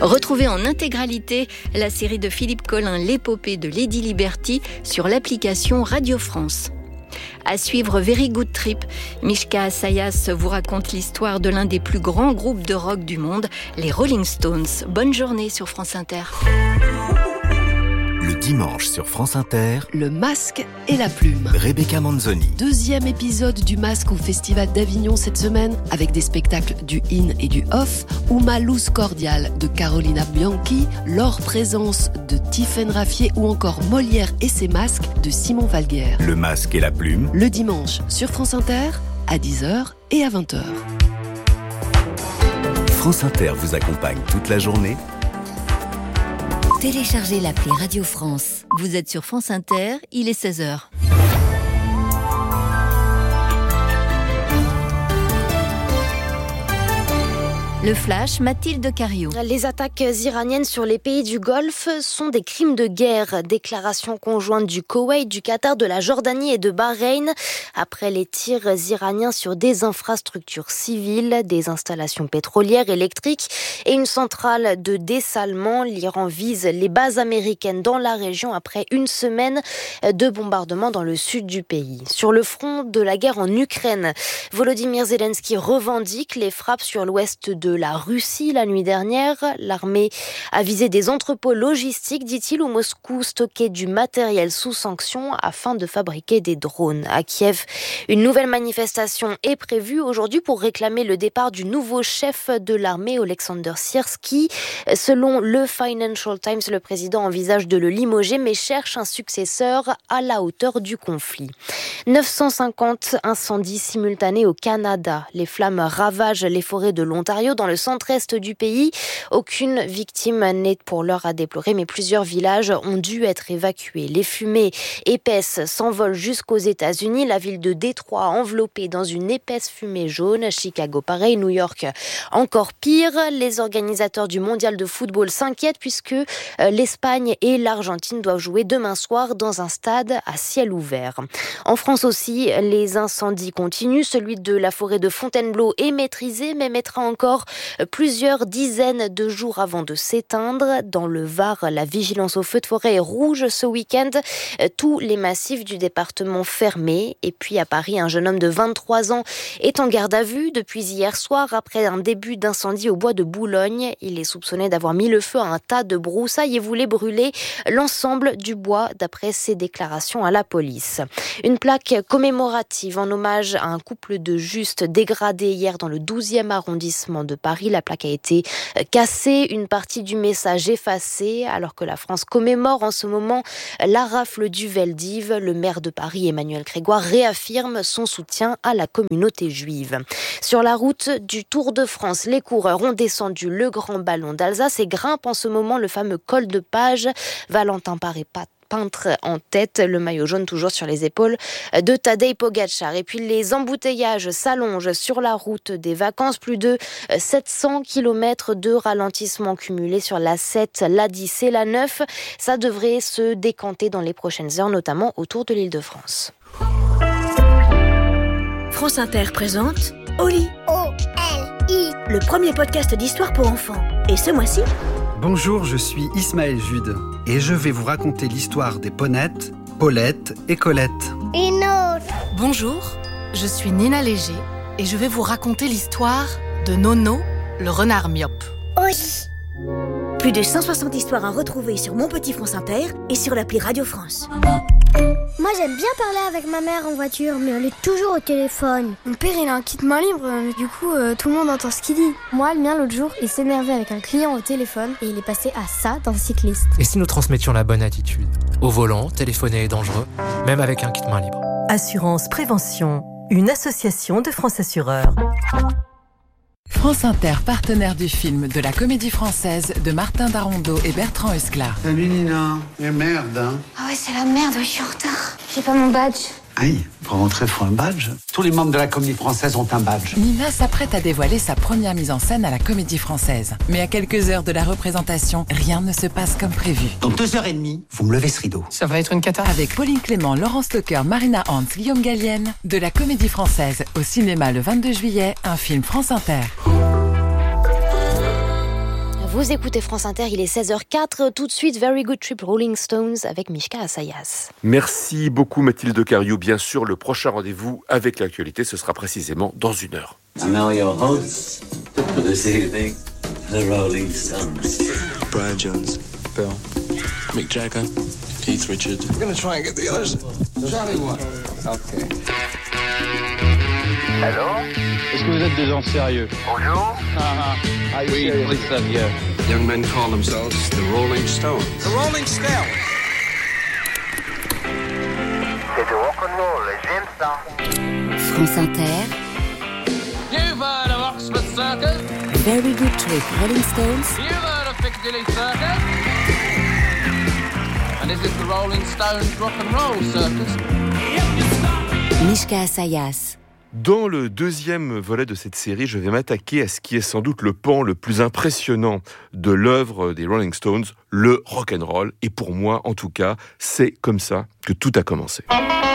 Retrouvez en intégralité la série de Philippe Collin, L'épopée de Lady Liberty, sur l'application Radio France. À suivre Very Good Trip, Mishka Assayas vous raconte l'histoire de l'un des plus grands groupes de rock du monde, les Rolling Stones. Bonne journée sur France Inter. Le dimanche sur France Inter, Le Masque et la Plume. Rebecca Manzoni. 2e épisode du Masque au Festival d'Avignon cette semaine, avec des spectacles du in et du off, Uma Luz Cordial de Carolina Bianchi, L'Or Présence de Tiffaine Raffier ou encore Molière et ses masques de Simon Valguerre. Le Masque et la Plume. Le dimanche sur France Inter, à 10h et à 20h. France Inter vous accompagne toute la journée. Téléchargez l'appli Radio France. Vous êtes sur France Inter, il est 16h. Le Flash, Mathilde Cariou. Les attaques iraniennes sur les pays du Golfe sont des crimes de guerre. Déclaration conjointe du Koweït, du Qatar, de la Jordanie et de Bahreïn. Après les tirs iraniens sur des infrastructures civiles, des installations pétrolières, électriques et une centrale de dessalement, l'Iran vise les bases américaines dans la région après une semaine de bombardements dans le sud du pays. Sur le front de la guerre en Ukraine, Volodymyr Zelensky revendique les frappes sur l'ouest de la Russie la nuit dernière. L'armée a visé des entrepôts logistiques, dit-il, où Moscou stockait du matériel sous sanction afin de fabriquer des drones. À Kiev, une nouvelle manifestation est prévue aujourd'hui pour réclamer le départ du nouveau chef de l'armée, Oleksandr Syrski. Selon le Financial Times, le président envisage de le limoger, mais cherche un successeur à la hauteur du conflit. 950 incendies simultanés au Canada. Les flammes ravagent les forêts de l'Ontario, dans le centre-est du pays. Aucune victime n'est pour l'heure à déplorer, mais plusieurs villages ont dû être évacués. Les fumées épaisses s'envolent jusqu'aux États-Unis. La ville de Détroit enveloppée dans une épaisse fumée jaune. Chicago pareil, New York encore pire. Les organisateurs du mondial de football s'inquiètent puisque l'Espagne et l'Argentine doivent jouer demain soir dans un stade à ciel ouvert. En France aussi, les incendies continuent. Celui de la forêt de Fontainebleau est maîtrisé, mais mettra encore plusieurs dizaines de jours avant de s'éteindre. Dans le Var, la vigilance au feu de forêt est rouge ce week-end. Tous les massifs du département fermés. Et puis à Paris, un jeune homme de 23 ans est en garde à vue depuis hier soir après un début d'incendie au bois de Boulogne. Il est soupçonné d'avoir mis le feu à un tas de broussailles et voulait brûler l'ensemble du bois d'après ses déclarations à la police. Une plaque commémorative en hommage à un couple de justes dégradé hier dans le 12e arrondissement de Paris. La plaque a été cassée, une partie du message effacée, alors que la France commémore en ce moment la rafle du Veldiv. Le maire de Paris, Emmanuel Grégoire, réaffirme son soutien à la communauté juive. Sur la route du Tour de France, les coureurs ont descendu le Grand Ballon d'Alsace et grimpent en ce moment le fameux col de Page. Valentin Paré peintre en tête, le maillot jaune toujours sur les épaules de Tadej Pogačar. Et puis les embouteillages s'allongent sur la route des vacances. Plus de 700 km de ralentissement cumulé sur la 7, la 10 et la 9. Ça devrait se décanter dans les prochaines heures, notamment autour de l'Île-de-France. France Inter présente Oli. O-L-I. Le premier podcast d'histoire pour enfants. Et ce mois-ci, bonjour, je suis Ismaël Jude et je vais vous raconter l'histoire des Ponettes, Paulette et Colette. Bonjour, je suis Nina Léger et je vais vous raconter l'histoire de Nono, le renard myope. plus de 160 histoires à retrouver sur Mon Petit France Inter et sur l'appli Radio France. Moi j'aime bien parler avec ma mère en voiture, mais elle est toujours au téléphone. Mon père il a un kit main libre, du coup tout le monde entend ce qu'il dit. Moi le mien l'autre jour il s'énervait avec un client au téléphone et il est passé à ça d'un cycliste. Et si nous transmettions la bonne attitude? Au volant, téléphoner est dangereux, même avec un kit main libre. Assurance Prévention, une association de France Assureurs. France Inter, partenaire du film de la Comédie Française de Martin Darondeau et Bertrand Husklar. Salut Nina, mais merde hein. Ah ouais c'est la merde, je suis en retard. J'ai pas mon badge. Aïe, pour rentrer faut un badge. Tous les membres de la Comédie Française ont un badge. Nina s'apprête à dévoiler sa première mise en scène à la Comédie Française. Mais à quelques heures de la représentation, rien ne se passe comme prévu. Dans 2h30, vous me levez ce rideau. Ça va être une cata. Avec Pauline Clément, Laurence Lecoeur, Marina Hans, Guillaume Gallienne, de la Comédie Française au cinéma le 22 juillet, un film France Inter. Vous écoutez France Inter, il est 16h04. Tout de suite, Very Good Trip Rolling Stones avec Mishka Assayas. Merci beaucoup Mathilde Cariou. Bien sûr, le prochain rendez-vous avec l'actualité, ce sera précisément dans 1 heure. And now your hosts for this evening, the Rolling Stones. Brian Jones, Bill, Mick Jagger, Keith Richard. We're going to try and get the others. Charlie what? Okay. Hello? Est-ce que vous êtes des gens sérieux? Bonjour. Oui, oui, ça vient. Young men call themselves the Rolling Stones. The Rolling Stones. C'est du rock'n'roll, j'aime ça. France Inter. You've heard of Oxford Circus? Very Good Trip Rolling Stones. You've heard of Piccadilly Circus? And this is the Rolling Stones rock'n'roll circus. Mishka Assayas. Dans le deuxième volet de cette série, je vais m'attaquer à ce qui est sans doute le pan le plus impressionnant de l'œuvre des Rolling Stones, le rock'n'roll. Et pour moi, en tout cas, c'est comme ça que tout a commencé.